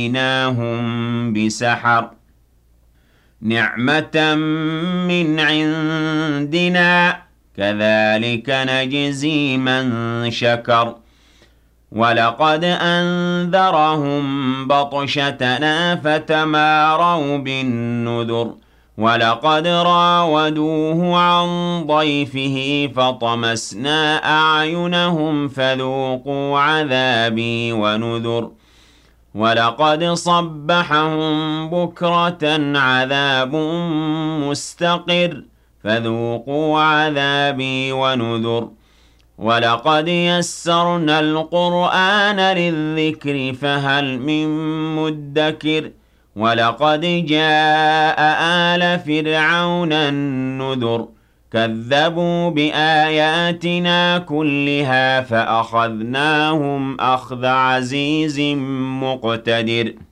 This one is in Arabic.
وَأَتَيْنَاهُم بِسَحَرٍ نِعْمَةً مِّنْ عِندِنَا ۚ كَذَٰلِكَ نَجْزِي مَن شَكَرَ وَلَقَدْ أَنذَرَهُم بَطْشَتَنَا فَتَمَارَوْا بِالنُّذُرِ وَلَقَدْ رَاوَدُوهُ عَن ضَيْفِهِ فَطَمَسْنَا أَعْيُنَهُمْ فَذُوقُوا عَذَابِي وَنُذُرِ وَلَقَدْ صَبَّحَهُم بُكْرَةً عَذَابٌ مُّسْتَقِرٌّ فَذُوقُوا عَذَابِي وَنُذُرِ وَلَقَدْ يَسَّرْنَا الْقُرْآنَ لِلذِّكْرِ فَهَلْ مِن مُّدَّكِرٍ وَلَقَدْ جَاءَ آلَ فِرْعَوْنَ النُّذُرُ كَذَّبُوا بِآيَاتِنَا كُلِّهَا فَأَخَذْنَاهُمْ أَخْذَ عَزِيزٍ مُّقْتَدِرٍ